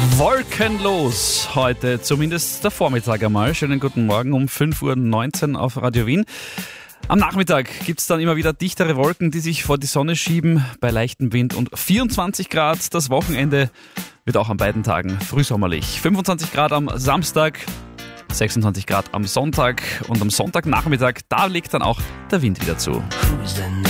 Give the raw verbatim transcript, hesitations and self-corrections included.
Wolkenlos heute, zumindest der Vormittag einmal. Schönen guten Morgen um fünf Uhr neunzehn auf Radio Wien. Am Nachmittag gibt es dann immer wieder dichtere Wolken, die sich vor die Sonne schieben, bei leichtem Wind und vierundzwanzig Grad. Das Wochenende wird auch an beiden Tagen frühsommerlich. fünfundzwanzig Grad am Samstag, sechsundzwanzig Grad am Sonntag und am Sonntagnachmittag, da legt dann auch der Wind wieder zu.